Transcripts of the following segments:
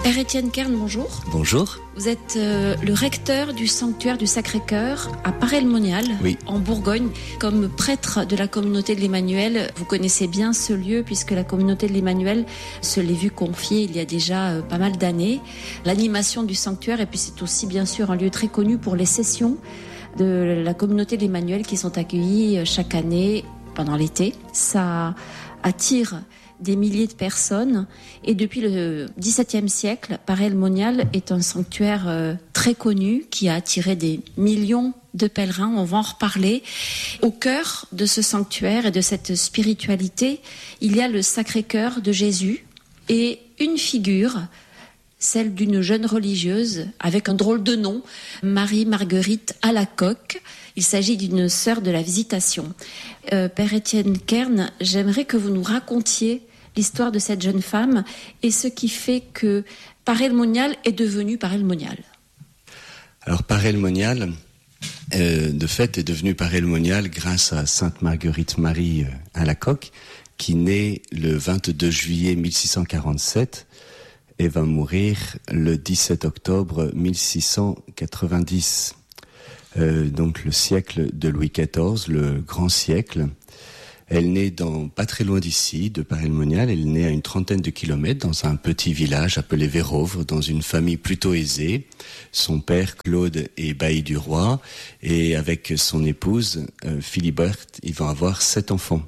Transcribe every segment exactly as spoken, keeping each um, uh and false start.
Père Étienne Kern, bonjour. Bonjour. Vous êtes euh, le recteur du sanctuaire du Sacré-Cœur à Paray-le-Monial, oui. en Bourgogne. Comme prêtre de la communauté de l'Emmanuel, vous connaissez bien ce lieu puisque la communauté de l'Emmanuel se l'est vue confier il y a déjà euh, pas mal d'années. L'animation du sanctuaire, et puis c'est aussi bien sûr un lieu très connu pour les sessions de la communauté de l'Emmanuel qui sont accueillies chaque année pendant l'été. Ça attire des milliers de personnes, et depuis le dix-septième siècle, Paray-le-Monial est un sanctuaire euh, très connu qui a attiré des millions de pèlerins. On va en reparler. Au cœur de ce sanctuaire et de cette spiritualité, il y a le Sacré-Cœur de Jésus et une figure, celle d'une jeune religieuse avec un drôle de nom, Marie-Marguerite Alacoque. Il s'agit d'une sœur de la Visitation. Euh, Père Étienne Kern, j'aimerais que vous nous racontiez l'histoire de cette jeune femme et ce qui fait que Paray-le-Monial est devenu Paray-le-Monial. Alors Paray-le-Monial, euh, de fait, est devenu Paray-le-Monial grâce à Sainte Marguerite Marie Alacoque, qui naît le vingt-deux juillet mille six cent quarante-sept et va mourir le dix-sept octobre mille six cent quatre-vingt-dix. Euh, donc le siècle de Louis quatorze, le grand siècle. Elle naît dans, pas très loin d'ici, de Paray-le-Monial. Elle naît à une trentaine de kilomètres dans un petit village appelé Vérovre, dans une famille plutôt aisée. Son père, Claude, est bailli du roi, et avec son épouse, euh, Philiberte, ils vont avoir sept enfants.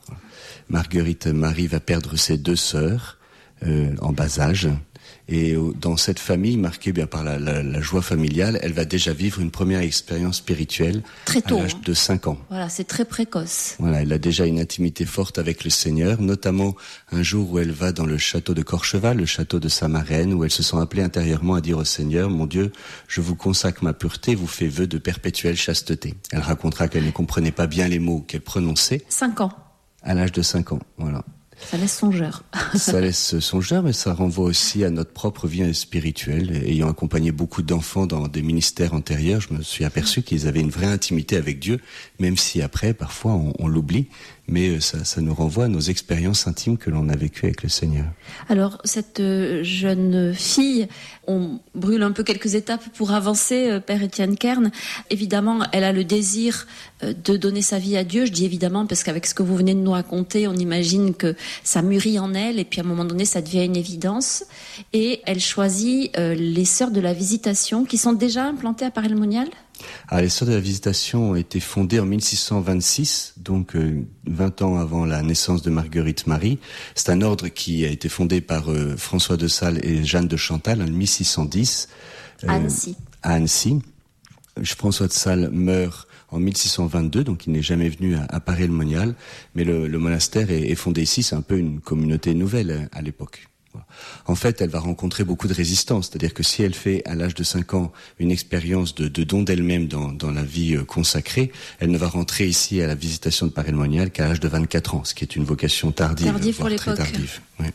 Marguerite Marie va perdre ses deux sœurs, euh, en bas âge. Et dans cette famille, marquée bien par la, la, la joie familiale, elle va déjà vivre une première expérience spirituelle très tôt, à l'âge hein. de cinq ans. Voilà, c'est très précoce. Voilà, elle a déjà une intimité forte avec le Seigneur, notamment un jour où elle va dans le château de Corcheval, le château de sa marraine, où elle se sent appelée intérieurement à dire au Seigneur, mon Dieu, je vous consacre ma pureté, vous fais vœu de perpétuelle chasteté. Elle racontera qu'elle ne comprenait pas bien les mots qu'elle prononçait. Cinq ans. À l'âge de cinq ans, voilà. Ça laisse songeur. Ça laisse songeur, mais ça renvoie aussi à notre propre vie spirituelle. Ayant accompagné beaucoup d'enfants dans des ministères antérieurs, je me suis aperçu qu'ils avaient une vraie intimité avec Dieu, même si après, parfois, on, on l'oublie. Mais ça, ça nous renvoie à nos expériences intimes que l'on a vécues avec le Seigneur. Alors, cette jeune fille, on brûle un peu quelques étapes pour avancer, Père Étienne Kern. Évidemment, elle a le désir de donner sa vie à Dieu. Je dis évidemment parce qu'avec ce que vous venez de nous raconter, on imagine que ça mûrit en elle et puis à un moment donné, ça devient une évidence. Et elle choisit les Sœurs de la Visitation qui sont déjà implantées à Paray-le-Monial. Alors, les Sœurs de la Visitation ont été fondées en mille six cent vingt-six, donc euh, vingt ans avant la naissance de Marguerite Marie. C'est un ordre qui a été fondé par euh, François de Sales et Jeanne de Chantal en mille six cent dix. Euh, à Annecy. À Annecy. François de Sales meurt en mille six cent vingt-deux, donc il n'est jamais venu à, à Paray-le-Monial, mais le, le monastère est, est fondé ici, c'est un peu une communauté nouvelle à, à l'époque. En fait, elle va rencontrer beaucoup de résistance, c'est-à-dire que si elle fait à l'âge de cinq ans une expérience de, de don d'elle-même dans, dans la vie consacrée, elle ne va rentrer ici à la Visitation de Paray-le-Monial qu'à l'âge de vingt-quatre ans, ce qui est une vocation tardive, tardive voire pour très l'époque. tardive. Oui.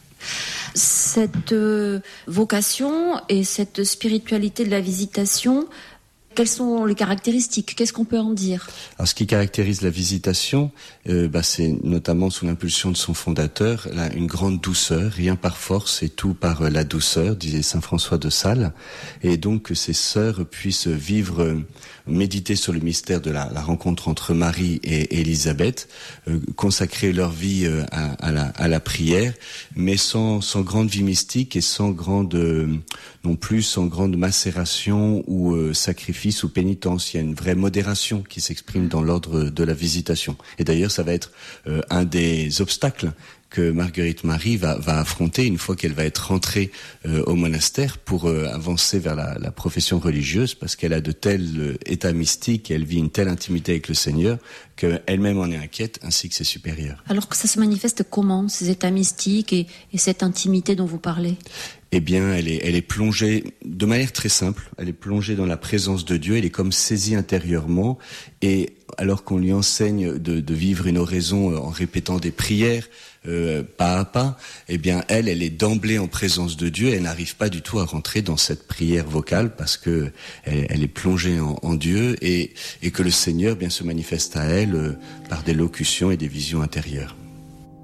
Cette euh, vocation et cette spiritualité de la Visitation, quelles sont les caractéristiques ? Qu'est-ce qu'on peut en dire ? Alors, ce qui caractérise la Visitation, euh, bah, c'est notamment sous l'impulsion de son fondateur, là, une grande douceur, rien par force et tout par euh, la douceur, disait saint François de Sales. Et donc que ces sœurs puissent vivre, euh, méditer sur le mystère de la, la rencontre entre Marie et Élisabeth, euh, consacrer leur vie euh, à, à, la, à la prière, mais sans, sans grande vie mystique et sans grande, euh, non plus sans grande macération ou euh, sacrifice ou pénitence. Il y a une vraie modération qui s'exprime dans l'ordre de la Visitation. Et d'ailleurs, ça va être euh, un des obstacles que Marguerite Marie va, va affronter une fois qu'elle va être rentrée euh, au monastère pour euh, avancer vers la, la profession religieuse, parce qu'elle a de tels euh, états mystiques, elle vit une telle intimité avec le Seigneur qu'elle-même en est inquiète, ainsi que ses supérieurs. Alors que ça se manifeste comment, ces états mystiques et, et cette intimité dont vous parlez ? Eh bien, elle est, elle est plongée de manière très simple. Elle est plongée dans la présence de Dieu. Elle est comme saisie intérieurement. Et alors qu'on lui enseigne de, de vivre une oraison en répétant des prières, euh, pas à pas, eh bien, elle, elle est d'emblée en présence de Dieu. Elle n'arrive pas du tout à rentrer dans cette prière vocale parce que elle, elle est plongée en, en Dieu et, et que le Seigneur, bien, se manifeste à elle euh, par des locutions et des visions intérieures.